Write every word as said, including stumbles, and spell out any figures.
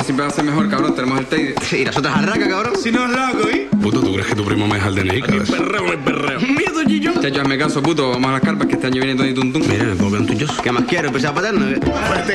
siempre va a ser mejor, cabrón. Tenemos el té. Sí, las otras arracas, cabrón. Si no es loco, ¿eh? Puto, ¿tú crees que tu primo me deja el D N I, cabrón? Perreo, el perreo. Miedo, Gillo. Chacho, hazme caso, puto. Vamos a las carpas que este año viene Tony Tuntún. Mira, me puedo quedar un tuyo. ¿Qué más quiero? ¿Empezar a paterno? Fuerte